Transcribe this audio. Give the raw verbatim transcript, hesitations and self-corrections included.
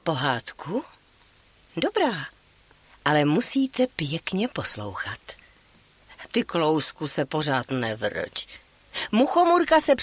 Pohádku? Dobrá, ale musíte pěkně poslouchat. Ty, Klousku, se pořád nevrť. Muchomurka se